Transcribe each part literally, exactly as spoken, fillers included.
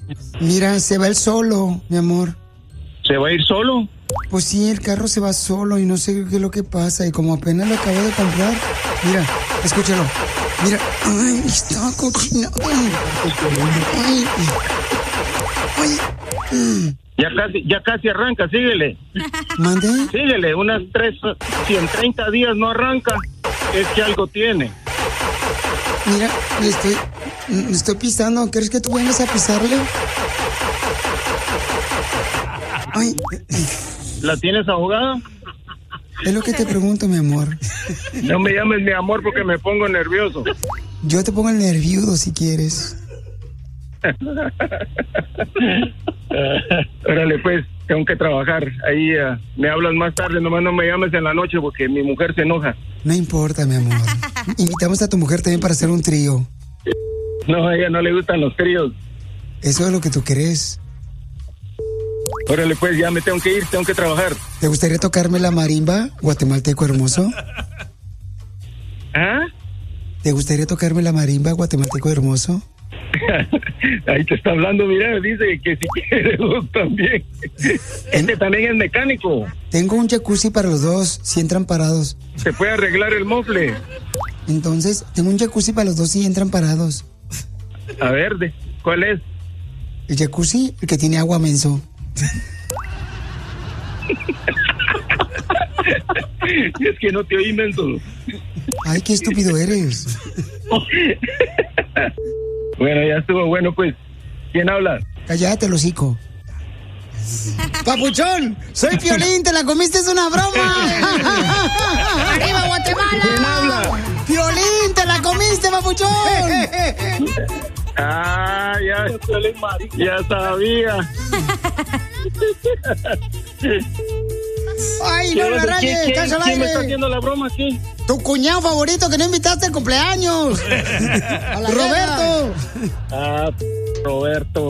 Mira, se va él solo, mi amor. ¿Se va a ir solo? Pues sí, el carro se va solo y no sé qué es lo que pasa. Y como apenas lo acabo de comprar, mira, escúchalo. Mira, ay, está cochinado. Ay, ay. Mm. Ya casi, ya casi arranca, síguele. ¿Mande? Síguele, unas tres, si en treinta días no arranca, es que algo tiene. Mira, le estoy, le estoy pisando. ¿Quieres que tú vengas a pisarle? Ay. ¿La tienes ahogada? Es lo que te pregunto, mi amor. No me llames mi amor porque me pongo nervioso. Yo te pongo el nerviudo si quieres. Órale, pues, tengo que trabajar. Ahí uh, me hablas más tarde, nomás no me llames en la noche porque mi mujer se enoja. No importa, mi amor. Invitamos a tu mujer también para hacer un trío. No, a ella no le gustan los tríos. Eso es lo que tú crees. Órale, pues, ya me tengo que ir, tengo que trabajar. ¿Te gustaría tocarme la marimba, guatemalteco hermoso? ¿Ah? ¿Te gustaría tocarme la marimba, guatemalteco hermoso? Ahí te está hablando, mira, dice que si quieres vos también. Este también es mecánico. Tengo un jacuzzi para los dos, si entran parados. Se puede arreglar el mofle. Entonces, tengo un jacuzzi para los dos si entran parados. A ver, de, ¿cuál es? El jacuzzi, el que tiene agua, menso. Es que no te oí, menso. Ay, qué estúpido eres. Bueno, ya estuvo bueno, pues. ¿Quién habla? Cállate, el hocico. Papuchón, soy Piolín, te la comiste, es una broma. ¡Arriba, Guatemala! ¿Quién habla? Piolín, te la comiste, papuchón. Ah, ya, ya sabía. Ay, no me rayes, estás al ¿Quién me aire. está haciendo la broma aquí? Tu cuñado favorito que no invitaste al cumpleaños. A la Roberto. Ah, Roberto.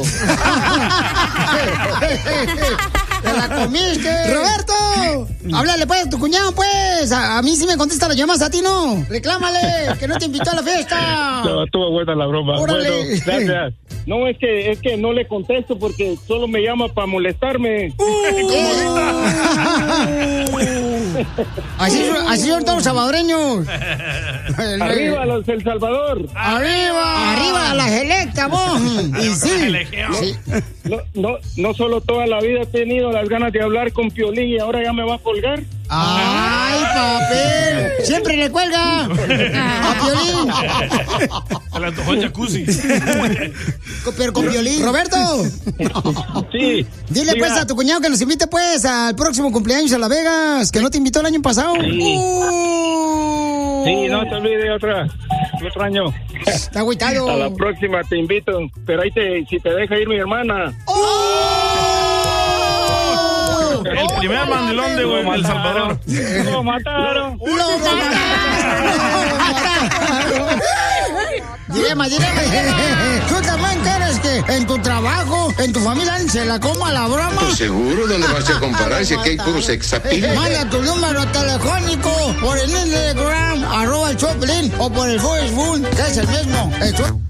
¡Te la comiste! ¡Roberto! Háblale pues a tu cuñado, pues. A, a mí sí me contesta las llamadas, a ti no. Reclámale, que no te invitó a la fiesta. No, estuvo buena la broma. Órale. Bueno, gracias. No, es que, es que no le contesto porque solo me llama para molestarme. Uh, así, así son todos los salvadoreños. Arriba los El Salvador. Arriba. Arriba la selecta, vos. Y sí. sí. No, no, no solo toda la vida he tenido las ganas de hablar con Piolín y ahora ya me va a colgar. ¡Ay, papel! ¡Siempre le cuelga! ¡A Piolín! Se le antojó el jacuzzi. Pero con Piolín. ¡Roberto! Sí. Dile diga. pues a tu cuñado que nos invite pues al próximo cumpleaños a Las Vegas, que no te invitó el año pasado. Sí, uh. sí, no te olvides otra, otro año. Está agüitado. A la próxima te invito, pero ahí te, si te deja ir mi hermana. ¡Oh! El primer mandilón de güey, El Salvador. Lo mataron. ¡Lo mataron! Dilema, dilema. ¿Tú también quieres que en tu trabajo, en tu familia, se la coma la broma? Pues seguro, ¿dónde vas a comparar si aquí hay puro sexapil? Manda tu número telefónico por el Instagram, arroba el Choplin, o por el Facebook, que es el mismo, el Choplin.